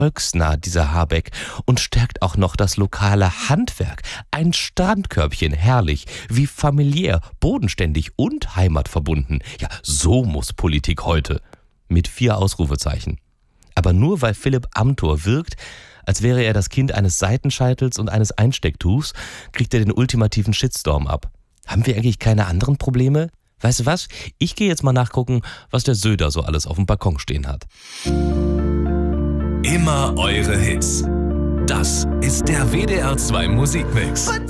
volksnah, dieser Habeck, und stärkt auch noch das lokale Handwerk. Ein Strandkörbchen, herrlich, wie familiär, bodenständig und heimatverbunden. Ja, so muss Politik heute. Mit 4 Ausrufezeichen. Aber nur weil Philipp Amthor wirkt, als wäre er das Kind eines Seitenscheitels und eines Einstecktuchs, kriegt er den ultimativen Shitstorm ab. Haben wir eigentlich keine anderen Probleme? Weißt du was? Ich gehe jetzt mal nachgucken, was der Söder so alles auf dem Balkon stehen hat. Immer eure Hits. Das ist der WDR 2 Musikmix.